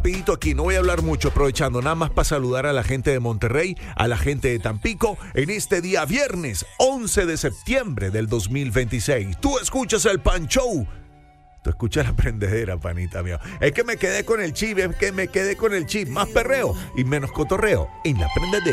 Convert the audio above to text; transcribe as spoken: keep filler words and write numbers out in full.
rapidito aquí, no voy a hablar mucho, aprovechando nada más para saludar a la gente de Monterrey, a la gente de Tampico, en este día viernes once de septiembre del dos mil veintiséis. Tú escuchas el Pan Show. Tú escuchas la prendedera, panita mío. Es que me quedé con el chip, es que me quedé con el chip. Más perreo y menos cotorreo en la prendedera.